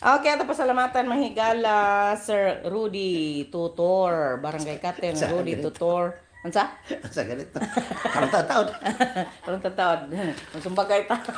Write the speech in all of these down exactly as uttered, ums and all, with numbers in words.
Okay, ito pasalamatan mahigala Sir Rudy Tutor, Barangay Katen, Sa Rudy ganito. Tutor. Ansa? Sa ganito. Karong taon. Anong tataod? Magsumba kayo ta.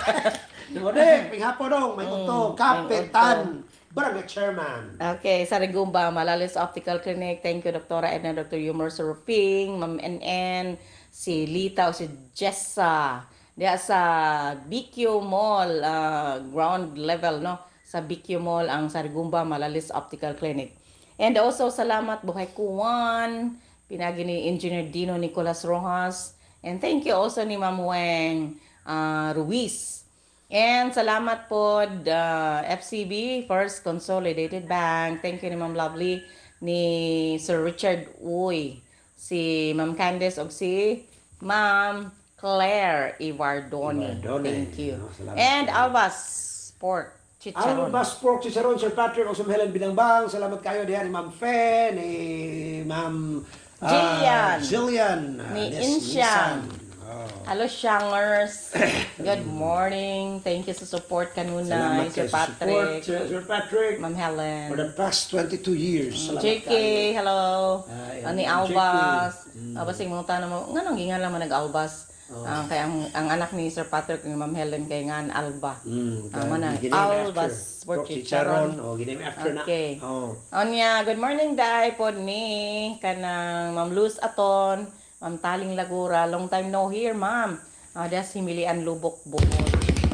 Dumodek, pinghapo dong, may Mm, utong, may utong. kapitan, barangay chairman. Okay, sa Rigumba, Malalis Optical Clinic. Thank you, Doktora Edna, Doctor Yumar Suruping, Ma'am N N, si Lita o si Jessa. Diya sa B Q Mall, ah, ground level, no? Sa B Q Mall, ang Sarigumba, Malalis Optical Clinic. And also, salamat Buhay Kuwan, pinagi ni Engineer Dino Nicolas Rojas. And thank you also ni Ma'am Weng ah, Ruiz. And salamat po uh, F C B, First Consolidated Bank. Thank you ni Ma'am Lovely, ni Sir Richard Uy, si Ma'am Candice o si Ma'am Claire Ivardoni. Ivardoni. Thank you. Oh, salamat And po. Albas Pork Chicharon. Albas Pork Chicharon, Sir Patrick, o Sir Helen Binangbang. Salamat kayo diyan ni Ma'am Fe, ni Ma'am ah, Jillian. Jillian. ah, Ni Nes- Inshan. Nisan. Oh. Hello, Shangers. Good morning. Thank you sa support kanuna, Salamat Sir kayo sa support, Patrick, Sir, Sir Patrick. Ma'am Helen. For the past twenty-two years. Salamat J K, kayo. hello. Ay, Ani ang Albas. J K. Mm. Ah, basing mga tanong mo, nga nang gingan lang man nag-Albas. Oh. Ah, kaya ang, ang anak ni Sir Patrick, ni Ma'am Helen, kay nga Alba. Mm, Ah, mana, giname Albas, after. Pork Pork Chicharon. Chicharon. Oh, giname after Okay. na. Oh. Onya, good morning day po ni kanang Ma'am Luz Aton, Ma'am Taling Lagura. Long time no hear, Ma'am. Ah, das Himilian Lubok Bukod.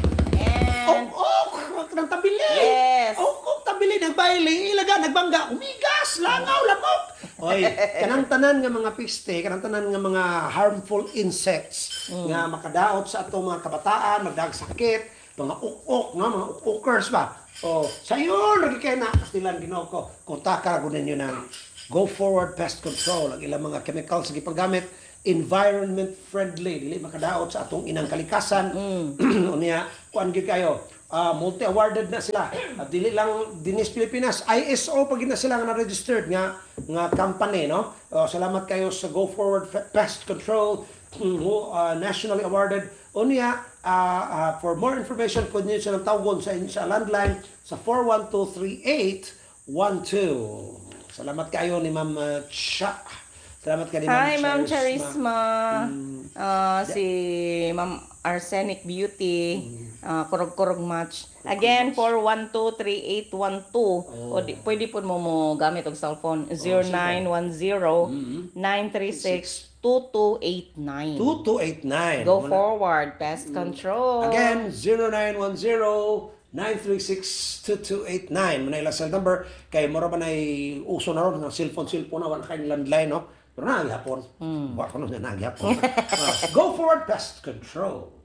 And Oh, oh, nang tabili. yes. Oh, oh, tabili ng baile, ilaga nagbangga, umigas, langaw, lamok. Oy, kanang tanan nga mga piste, kanang tanan nga mga harmful insects nga makadaot sa atong mga kabataan, magdag sakit, mga uk-uk, no, mga uk-ukers ba. Oh, sayon lagi kay na kastilan Ginoo ko. Kontaka gunin niyo ng Go Forward Pest Control, ang ilang mga chemicals nga gipagamit environment friendly, dili makadaot sa atong inang kalikasan. Unya, kuan gyud kayo. Ah, multi-awarded na sila. At dili lang dinis Pilipinas, I S O pag na sila nga na-registered nga nga company, no? Oh, salamat kayo sa Go Forward Pest Control, who uh, nationally awarded. Unya, uh, uh, for more information pwede niyo silang tawagon sa sa landline sa four one two three eight one two. Salamat kayo ni Ma'am uh, Cha. Salamat kayo ni Ma'am Hi, Ma'am Charisma. Charisma. Ah, si Ma'am Arsenic Beauty. Ah, kurog-kurog match. Again, four one two three eight one two. O di, pwede po mo mo gamit og cellphone. zero nine one zero nine three six two two eight nine. two two eight nine. Go forward, pest control. Again, zero nine one zero nine three six two two eight nine. Manay cell number. Kay mura ba na uso na ron ng cellphone, cellphone na wala kayong landline, no? Pero na, hapon. Hmm. Wala ko na, na, hapon. Go forward, pest control.